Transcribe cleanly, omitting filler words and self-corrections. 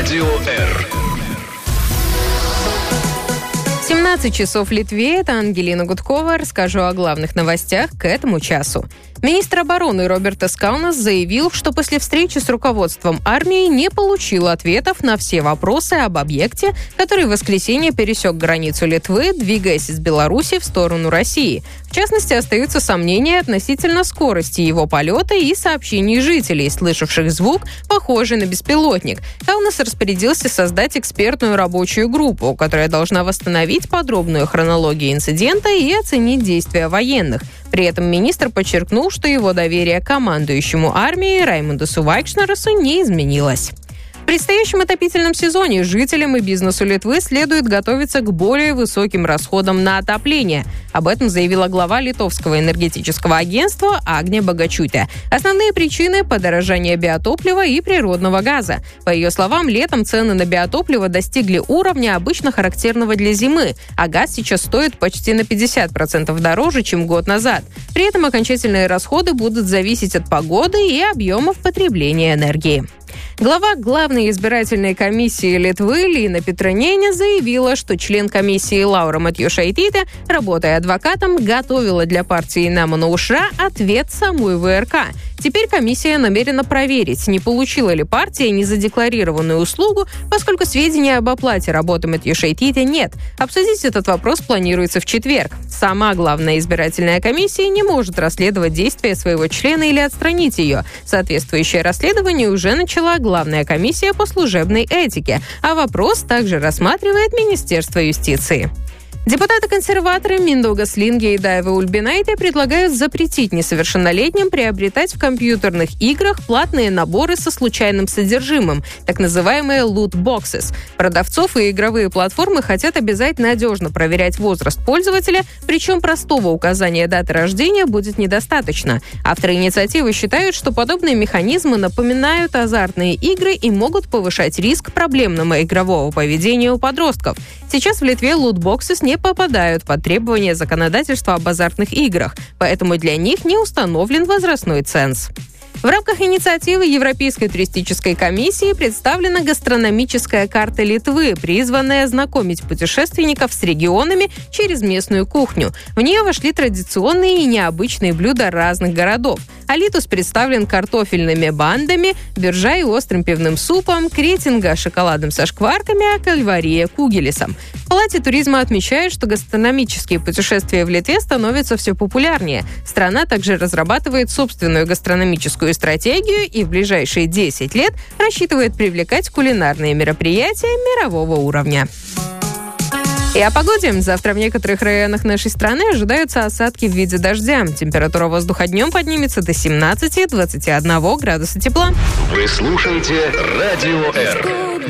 Радио Р. 17 часов в Литве. Это Ангелина Гудкова. Расскажу о главных новостях к этому часу. Министр обороны Робертас Каунас заявил, что после встречи с руководством армии не получил ответов на все вопросы об объекте, который в воскресенье пересек границу Литвы, двигаясь из Беларуси в сторону России. В частности, остаются сомнения относительно скорости его полета и сообщений жителей, слышавших звук, похожий на беспилотник. Каунас распорядился создать экспертную рабочую группу, которая должна восстановить подробную хронологию инцидента и оценить действия военных. При этом министр подчеркнул, что его доверие к командующему армией Раймундасу Вайкшнерасу не изменилось. В предстоящем отопительном сезоне жителям и бизнесу Литвы следует готовиться к более высоким расходам на отопление. Об этом заявила глава Литовского энергетического агентства Агния Богачутя. Основные причины – подорожание биотоплива и природного газа. По ее словам, летом цены на биотопливо достигли уровня, обычно характерного для зимы, а газ сейчас стоит почти на 50% дороже, чем год назад. При этом окончательные расходы будут зависеть от погоды и объемов потребления энергии. Глава Главной избирательной комиссии Литвы Лина Петроненя заявила, что член комиссии Лаура Матьюшайтите, работая адвокатом, готовила для партии Немана Ушра ответ самой ВРК. Теперь комиссия намерена проверить, не получила ли партия незадекларированную услугу, поскольку сведений об оплате работы Матьюшайтите нет. Обсудить этот вопрос планируется в четверг. Сама Главная избирательная комиссия не может расследовать действия своего члена или отстранить ее. Соответствующее расследование уже начала Главная комиссия по служебной этике, а вопрос также рассматривает Министерство юстиции. Депутаты-консерваторы Миндаугас Линге и Дайва Ульбинайте предлагают запретить несовершеннолетним приобретать в компьютерных играх платные наборы со случайным содержимым, так называемые loot-boxes. Продавцов и игровые платформы хотят обязать надежно проверять возраст пользователя, причем простого указания даты рождения будет недостаточно. Авторы инициативы считают, что подобные механизмы напоминают азартные игры и могут повышать риск проблемного игрового поведения у подростков. Сейчас в Литве loot-boxes не попадают под требования законодательства об азартных играх, поэтому для них не установлен возрастной ценз. В рамках инициативы Европейской туристической комиссии представлена гастрономическая карта Литвы, призванная знакомить путешественников с регионами через местную кухню. В нее вошли традиционные и необычные блюда разных городов. Алитус представлен картофельными бандами, Биржай острым пивным супом, Кретинга шоколадом со шкварками, а Кальвария кугелесом. В Палате туризма отмечают, что гастрономические путешествия в Литве становятся все популярнее. Страна также разрабатывает собственную гастрономическую стратегию и в ближайшие 10 лет рассчитывает привлекать кулинарные мероприятия мирового уровня. И о погоде. Завтра в некоторых районах нашей страны ожидаются осадки в виде дождя. Температура воздуха днем поднимется до 17-21 градуса тепла. Вы слушаете Радио Р.